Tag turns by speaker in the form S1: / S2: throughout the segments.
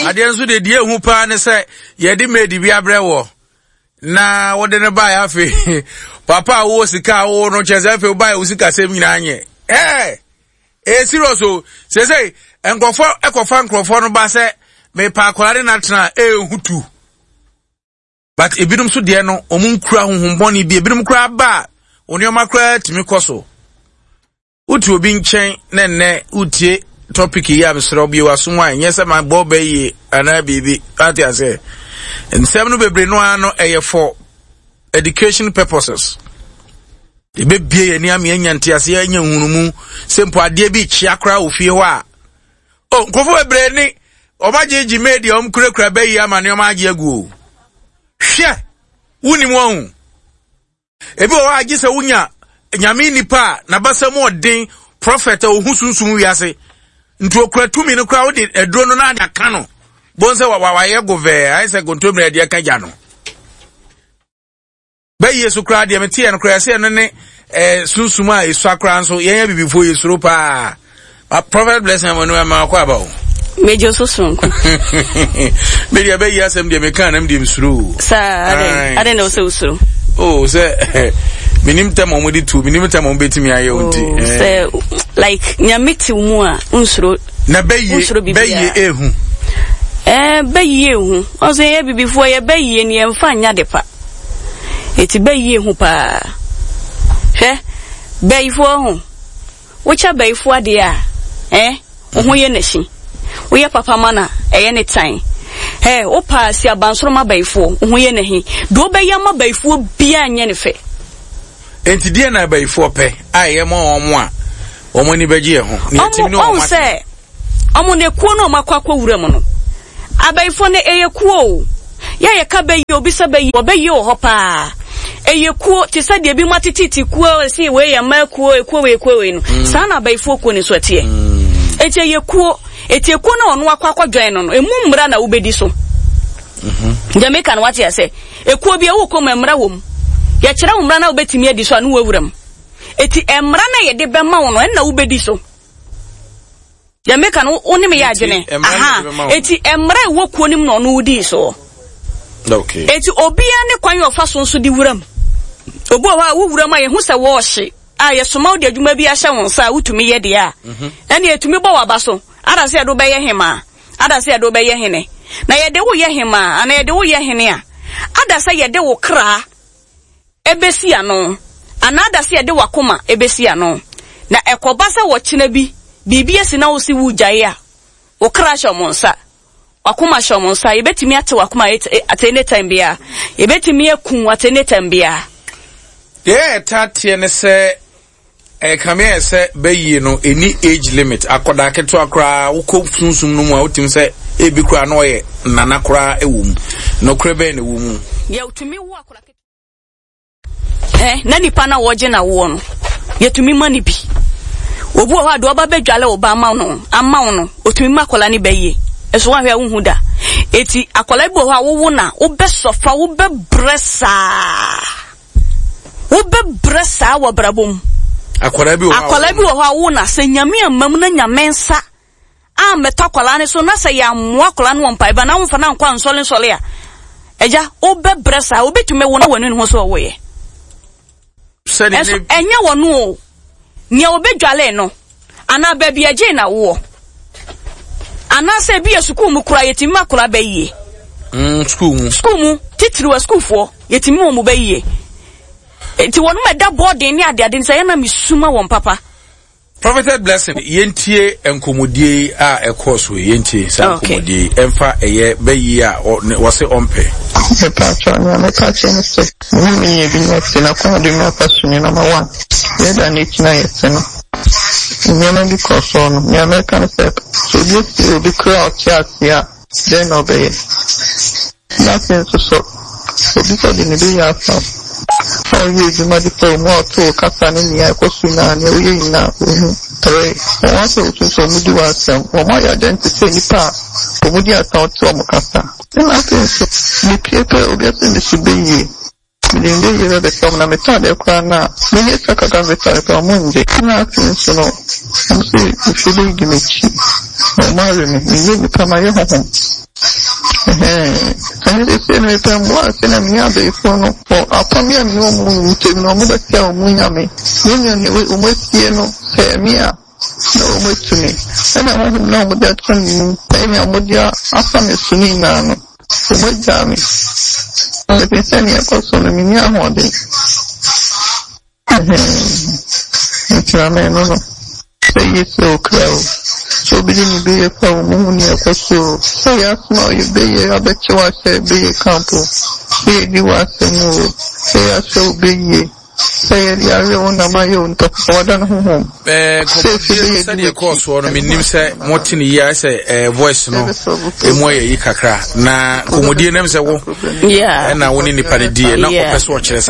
S1: Adiansu de die hu pa ne se ye di medi bi abrewo na wo de ne ba ya fe papa wo sika wo no cheze fe ba wo sika sem nyina anye serious o say enkofo ekofa nkrofo no ba se me pa akware na tena hutu but ebinum so de no omun kura honhomboni bi ebinum kura ba onioma kura timi koso utu obi nchen nenne utie topic yi absro bi wasonwa nyese ma boba yi ana bibi ati ase nsem no bebre no ano eye for education purposes de bebie ye ni am yanyante ase anya hunumu sempo ade bi chia kra ofie ho a nkofo bebre ni omajeji media omkurekura bayi amane omaje agu hwe wuni mo hu ebi o agi se wunya nyame nipa na basam odin prophet o sunsun wiase nti okura tumi no kura wodi edro no na aka no bonse wa ye gove ai se gontomre de aka ja no bayi yesu kura de metie no kura se no ne sunsun a esu akra nso yenya bibifo yesuro pa prophet bless him no ma kwa ba o
S2: Mejo so sonko.
S1: Media be yasem de meka na mde msuru.
S2: Sa ade no so usuru.
S1: Oh, say minim tam omodi tu, minim tam ombetimi aye onti.
S2: Say like nyameti mu a unsuru.
S1: Na beye ehu.
S2: Beye ehu. O say ye bibifo ye beye ni emfa nya de pa. Eti beye ehu pa. Hwe beyifo hu. Wocha beyifo ade a ohun ye nashi. Oye papa mana eye ne tan opa si abansoro mabaifo ohun ye nehi do be ya mabaifo bia anye ne fe
S1: enti die na baifo pe aye mo omo a omo ni beje ho ni etimi no omo
S2: se omo ne kuo no makwakwa wura mu no abaifo ne eye kuo ya ye ka be ye obi se be ye obeye ho pa eye kuo ti se de bi matititi kuo si we ya ma kuo we no sa na abaifo kuo ni so tie eche ye kuo etieko na onu akwakwa join no emu mra na ubedi so Jamaica na wati ya se ekuo bia wo koma mra wom ya kire mra na ubetimi edi so anu wawuram eti emra na ye de bema wo no na ubedi so Jamaica no oni me ya adwene eti emra wo kuo nim no no udi so
S1: okay
S2: eti obia ne kwan ofa so nso di wuram obo wa wo wuram aye hu se wo hye aye soma odi adwuma bi ahye won sa utumi ye de a ene etumi bo waba so ada se do be ye hema ada se do be ye hene na ye de wo ye hema ana ye de wo ye hene a ada se ye de wo kra ebesi ano ana ada se ye de wakoma ebesi ano na ekoba se wo kina bi bibi esi na wo si wu jaye a wo kra shomonsa wakoma shomonsa yebetimi ate wakoma at any time bia yebetimi ekun at any time bia tatie ne se kame se bayi no any age limit akoda keto akra wuko sunsun no mu a utim se ebi kra no ye nana kra ewum no kra be ne wum ye utumi wo akora na nipa na woje na wo no ye tumi mani bi obu ho ado oba bedwale oba ma no ama no otumi makola ni bayi eso wa hwe hu da eti akola bi ho a wo na wo be sofa wo be bresa wo brabom akola bi wo ha wo na se nyame amam na nyamensa a metakola ne so na se ya mo akola no mpa ba na wo fa na nkwa nsole a eja obe bresa obetume wo na wanu ho so wo ye enya wonu o nya obedwale no ana ba bi age na wo ana se bi esukuu mu kura yetimi akola ba yie skuu mu titiri wa skuu fo yetimi wo mu ba yie enti wonu meda boarding ni ade nsa yana misuma won papa
S1: prophet blessing yentie enkomodie a ekoso yentie sa enkomodie emfa eye bayi a wose ompe
S3: patron na patron so mimi ye bi na tina kwa de me pasuni na mawa ye da ni tina yeseno nyama bi koso no nyama kan se so bi bi crowd chat ya then obey nothing so bi so de ni bi ya fa how you do my diploma more to kasa ni ya kwasuna ne uyi na three want to so mudi wasam o ma ya identity ni pa o mudi account to mo kasa na so ni pepe obiase ni subeyi ni nde be so na meta de kwa na ni yesa kaka meta kwa munje na so no so usubeyi gimechi o ma ni kama ye ho And they say me pem was in a mia be for no for upon me no mu to no mu be tell mu nyame. No ne we umotie no say mia no umotuni. And I want no mu that one pay me amodia afa me suni na no. Umojami. And they say me akoso no mia hode. No. Say you so close. So beginning be a phone, moon, a question. Say, I smell you be a bet you I say be a campo. Say, you are some more. Say, I so be ye. Say, I own my own top for than home.
S1: Send your course for me, Nimsa, Mortini, yes, a voice no, a more Yakakra. Na, Umudia names a walk.
S2: Yeah,
S1: and I won't in the Padidia, not Opus Watchers.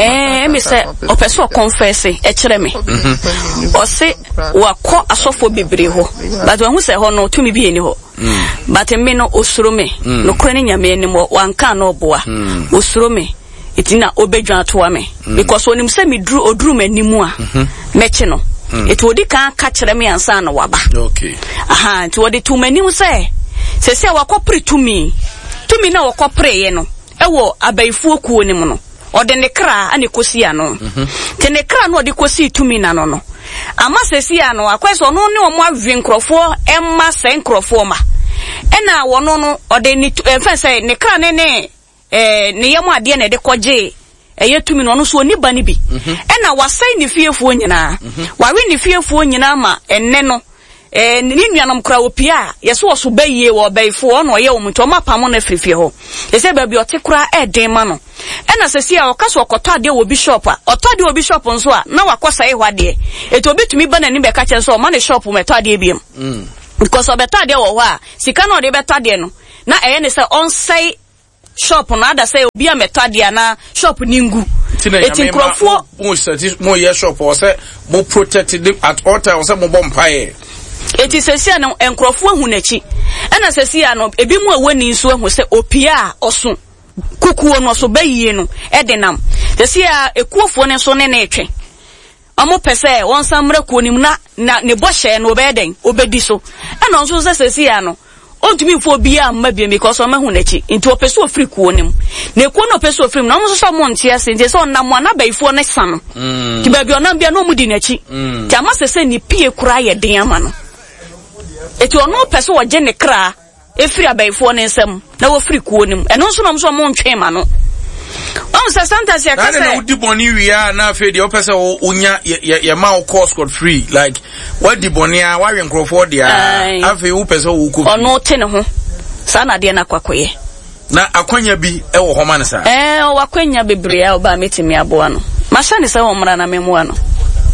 S2: Mr. Opeso confessing, a cheremy. Or say, Wako a soft for Bibriho, but when we say, no, to me be any ho. But a meno Osrume, no craning a man anymore, one can no boa, Osrume. It's in a obedient to me because when him say me drew me nimua, mechino. It would catch me and son waba.
S1: Okay.
S2: Aha, to what the 2 men you say. Say, wako pre to me now, wako pray, no. Ewo, abay fu kuonimono. Or the necra and the cosiano. Tenecra no the cosi to me nano. Ama sesiano, a question no more vincrofor, Emma Sancroforma. And now one no, or they need to say, necra nene. Ne yamu ade na de koje yetumi no so ni ba ni bi na wasai ni fiefo nyina wawe ni fiefo nyina ma enne no ni nuanom kra opia yeso oso baye wo baifo no ye wo mto ma pamo na frifie ho yese ba bi otekura eden ma no na sesi a okaso okoto ade wo bishop a otode wo bishop nso a na wakosa e hwade eto bitumi ba na ni be ka che so ma ne shop meto ade biem because obeto ade wo ho a sika no de beto ade no na eye ne se onsai shop na ada say obi ametade na shop ningu eti nkrofo
S1: mo ye shop o say mo protected at all times o say mo bompae
S2: eti sesi na nkrofo hu nachi na sesi no ebi mu awani nso hu say opia oso kukuo no so bayie no edenam sesi a ekuofo ne so ne na etwe amo pese won samra kuonim na ne bohye no obeden obedi so na nso sesi no ontumi fo bia mabia because o mahu nachi into opeso free kuonim na ekuo no opeso free na mo so mo ntia sente so na mo na baifo ne san ti ba bia na bia no mudi nachi ti amasese ni pie kura ye den ama no eti ono peso wo je ne kra e free abaifo ne nsam na wo free kuonim eno so no so mo ntwe ma no on sa santa sia ka
S1: na udi boni wia na afi de opese unya ye ma o course code free like what di boni a wa wenkrofo dia afi wo pese wo ko
S2: ono te ne ho sa na de na kwakoye
S1: na akwanya bi e wo homa ne sa
S2: o akwanya bebre a oba metimi aboa no masha ne sa wo mra na memua no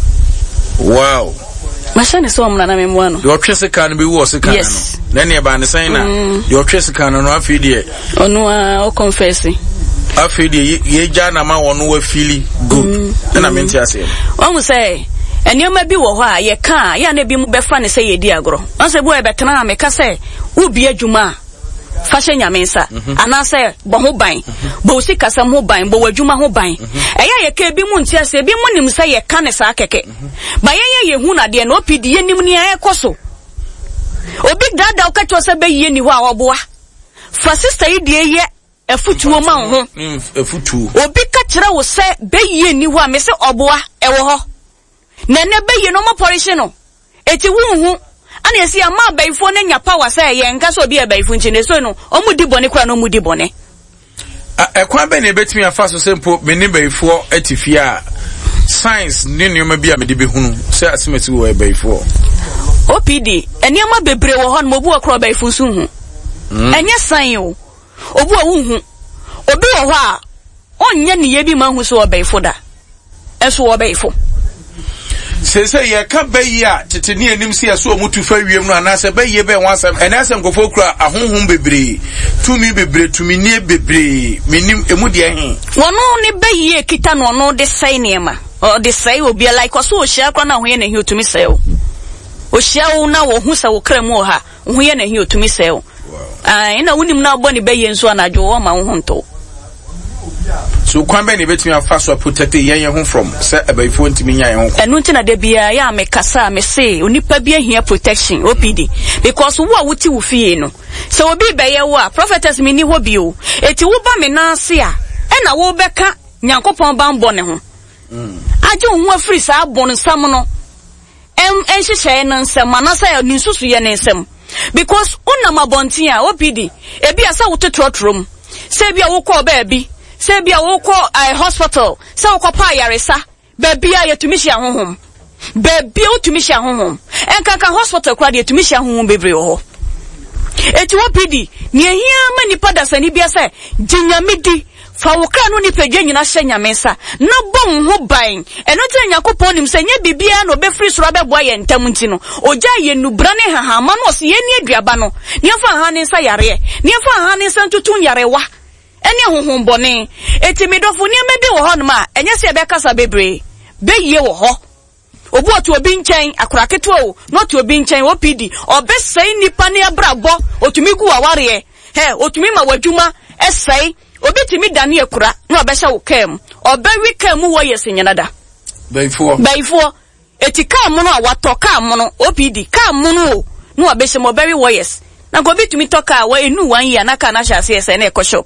S1: wow
S2: masha ne sa wo mra na memua no
S1: yo twese kan bi wo se kan no na ne ba ne san na yo twese kan no afi de
S2: ono a o confess
S1: afedi ye jana ma wonu wa fili good na menti ase
S2: won say enema bi wo ho a ye ka ya na bi mu befa ne say ye di agro won say bo e betena me ka say wo bi adwuma fashe nyamensa ana say bo ho ban bo si kasam ho ban bo wadwuma ho ban eya ye ka bi mu nti ase bi mu nim say ye ka ne sa keke ba ye hu na de na opidi ye nim ni ayekoso obi dada o ka cho say be ye ni ho a oboa fa sister yi de ye efutuo ma ho
S1: efutuo
S2: obi ka kire wo se beye ni ho a me se oboa e wo ho na ne beye no mo polish no eti hu ana esi ama baifo na nya power se ye nka so obi e baifo nchine so no omudi bone kura no omudi bone
S1: ekwa be na betimi afa so sempo me ne baifo atifia science ne nyoma bi a me de behunu se asimeti wo e baifo
S2: OPD eniama bebre wo ho no mo bu akro baifo so hu enye san o obu awuhu obi wo ho a onye ne ye bi ma hu so obaifo da eso obaifo
S1: sese ye ka bayi a teteni anim se so omutu fa wiem no anase bayi be wansam enase nkofo kura ahonhom bebre tumi bebre tumi nie bebre menim emu de hen
S2: wono ne bayi e kita no no de sai nema o de sai obi like so ohia kwa na ho ye na hi otumi sai o ohia wo na wo hu sa wo kra mu ha ho ye na hi otumi sai o ina wunim na boni bayi nso anadwo wo ma ho nto
S1: So kwambe ni betimi afa so protect yen ho from say abaifo ntimi nya yen ho
S2: enu ntina de bia ya me kasa me say onipa bia hia protection OPD because wo a wuti wo fie no so obi beye wo a prophetess mi ni ho bio eti wo ba me na ase a na wo beka nyankopon bambo ne ho aje ho afiri sa abon sam no enhyehyɛ na nsɛm anasa ni susu ye ne nsɛm because unam abontin a OPD ebi asa wototrotrom se bia wo kɔ ba bi se bia wo kɔ hospital se wo kɔ pa yaresa ba bia yetumi hia honhom ba bia wotumi hia honhom enkanka hospital kwa de yetumi hia honhom bebre ho eti OPD ni ehia ma nipa dasani bia se ginyamedi fa wo kra no nipa dwa nyina hye nyamensa na bon ho ban eno te nyakopon nim se nya bibia no be free soro beboa ye ntam nti no oja ye nubra ne hahama no se ye ni aduaba no ne fa ha ne nsa yare ne fa ha ne nsa tutun yarewa ene honhom bone eti medofo ne mebi wo ho no ma enye se be kasa bebre be ye wo ho obu otu obi nchen akoraketo o not obi nchen OPD obesai nipa ne abrabo otumi gu aware otumi ma wadwuma esai obi timi dane akura na obehya wo kam obewi kam wo yesenyanada baifo eti kam no a wato kam no OPD kam no no obehya mo bewi wo yes na go bi timi toka wa enu 1 year na ka na hya se ese na ekosho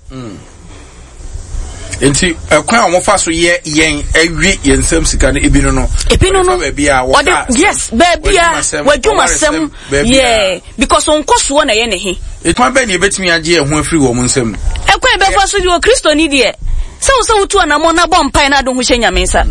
S1: enti ekwan a wofa so ye yen awi yensam sika no ebino no
S2: yes babia wadwuma sem yeah because onkoso na ye ne he
S1: ekwan ba ni ebetimi age ehun afiri wo mun nsam
S2: ekwan be fa so di o Kristo ni de se wo wutu anamo na bom pai na do hu hyenya mensa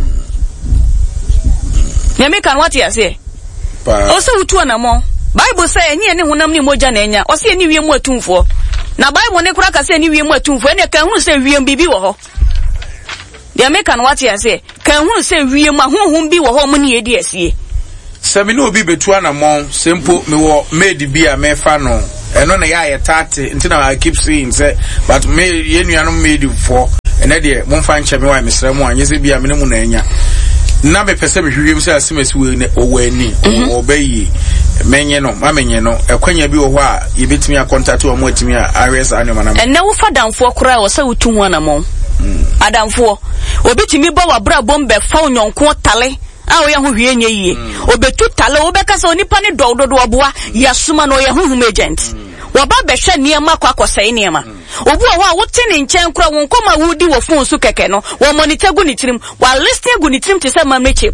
S2: nyame kan wati ase o se wutu anamo Bible say enye ne honam ni moja na enya o se ni wiem atumfo na Bible ne kura ka se ni wiem atumfo ene kan hu se wiem bibi wo ho de me kan wati ase kan hu se wiem ahonhom bi wo ho mo ne edi asie
S1: sami no obi betu anamo sempo me wo made bi a me fa no eno na ya yetate ntina I keep saying say but me yenuanom made for ene de mo fa nche me wa mesra mu anye se bi a me ne mu na enya na me pese me hwehwem se asemesi we ne owani obayi menye no mamenye no ekwanya bi wo ho a yebetimi a contact wo mo atimi a ares anoma na
S2: enne wo fadanfo kora wo se wutu hu anamo adamfo obetimi ba wa bra bombe fa onyonko tale a wo ye ho hwie nye yie obetu tale wo beka se onipa ne dododo oboa yasuma no ye honhom agent wo ba behwe niema kwa akosai niema obu a wo wote ne nchen kora won koma wudi wo phone so keke no wo monitor gu ni tirim wa listing gu ni tirim te se mamre chip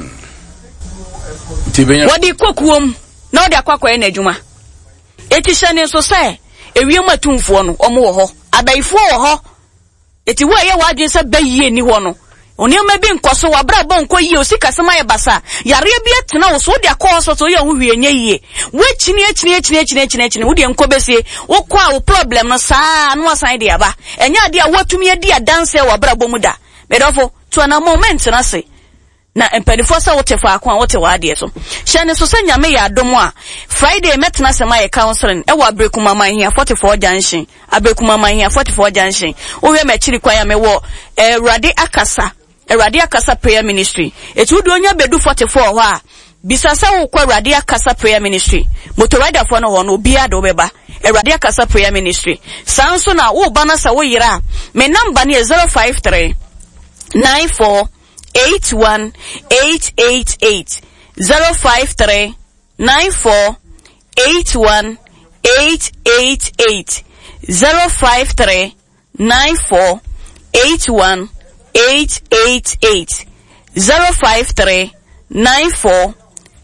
S1: tibenya
S2: wodi kokuom na odi akwakwa na adwuma eti hyane so se ewiem atumfo no omo wo ho abaifo wo ho eti wo ye wadwe se bayie ni ho no onioma bi nkoso wabra bo nko yie osikasema ye basa yare bi atena wo so odi akoso so ye ho hwienye yie wechini wodi enko besie wo kwa wo problem no saa no asan de aba enya de a watumi adi adanse wabra bo mu da bedofo to na moment na se na empanifo sa wote fa akwa wote waade so hyane so sanya me ya adom a Friday metena sema ye counseling e wa Abrekuma Manhia 44 junction Abrekuma Manhia 44 junction wo we mechiri kwa ya me wo Awurade akasa prayer ministry etu do onya bedu 44 ho a bisasa wo kwa Awurade akasa prayer ministry motorrider fo no ho no bia do beba Awurade akasa prayer ministry sanso na wo bana sa wo yira me number ne 053 94 81888 053 94 81888 053 94 81888 053 94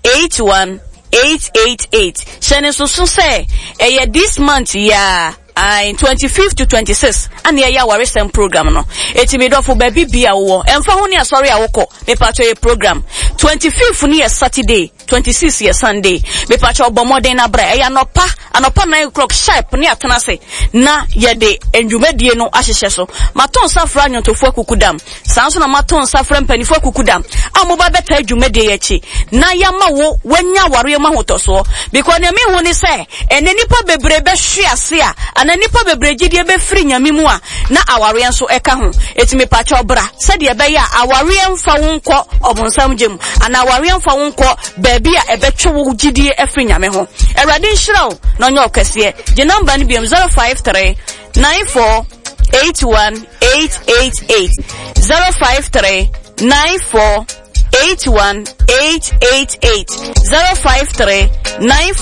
S2: 81888 shane so say this month yeah in 25th to 26th and ya warisem program no etimi dofo baby bia wo emfa ho ne asori awoko me pacho ye program 25th ni ye Saturday 26th ye Sunday me pacho obomoden na bra ya anopa 9 o'clock sharp ni atena se na ye de enjumedie no ahyehye so maton safra nyotofo akukudam sanso na maton safra mpanifo akukudam amoba beta adwumedie ye chi na ya ma wo wanya ware ma hotoso because ne me hu ni se ene nipa bebre be hwe ase a na nipa bebrejidie be firi nyame mu a na aware enso eka ho etimi pacho bra se de be ya aware enfa wonko obonsam gem ana aware enfa wonko baabi a ebetwe wo gidie efiri nyame ho Awurade nhyiraw na onye okese je number ni biem 053 94 81 888 053 94 81 888 053 94